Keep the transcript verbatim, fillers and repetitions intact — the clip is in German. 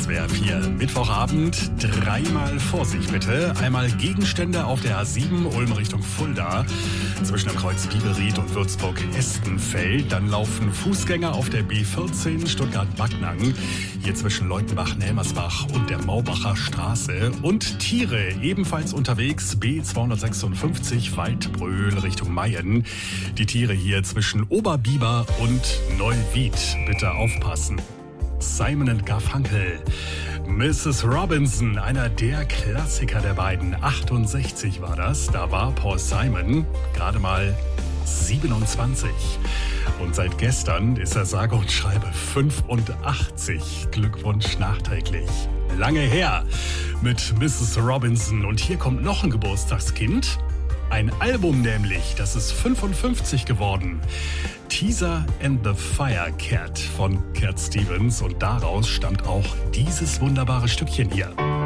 W R vier. Mittwochabend, dreimal Vorsicht bitte. Einmal Gegenstände auf der A sieben, Ulm Richtung Fulda, zwischen dem Kreuz Biberried und Würzburg-Estenfeld. Dann laufen Fußgänger auf der B vierzehn, Stuttgart-Backnang, hier zwischen Leutenbach-Nelmersbach und der Maubacher Straße. Und Tiere ebenfalls unterwegs, B zweihundertsechsundfünfzig, Waldbröl Richtung Mayen. Die Tiere hier zwischen Oberbiber und Neuwied. Bitte aufpassen. Simon and Garfunkel. Missus Robinson, einer der Klassiker der beiden. achtundsechzig war das. Da war Paul Simon gerade mal siebenundzwanzig. Und seit gestern ist er sage und schreibe fünfundachtzig. Glückwunsch nachträglich. Lange her mit Missus Robinson. Und hier kommt noch ein Geburtstagskind. Ein Album nämlich, das ist fünfundfünfzig geworden. Teaser and the Fire Cat von Cat Stevens. Und daraus stammt auch dieses wunderbare Stückchen hier.